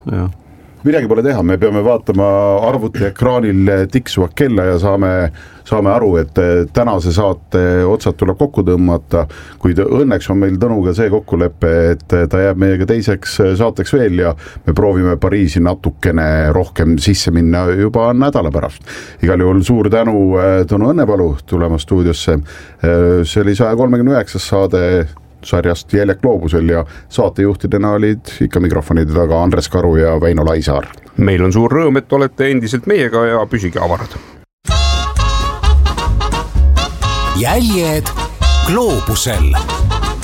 Midagi pole teha, me peame vaatama arvuti ekraanil tiksuvat kella ja saame aru, et tänase saate otsad tuleb kokku tõmmata, kuid õnneks on meil Tõnuga see kokkulepe, et ta jääb meiega teiseks saateks veel ja me proovime Pariisi natukene rohkem sisse minna juba nädala pärast. Igal juhul suur tänu Tõnu Õnnepalu tulema stuudiosse. See oli 139. saade sarjast Jäljak gloobusel ja saatejuhtidena olid ikka mikrofonide taga Andres Karu ja Väino Laisaar. Meil on suur rõõm, et olete endiselt meiega ja püsige avarad. Jäljed gloobusel.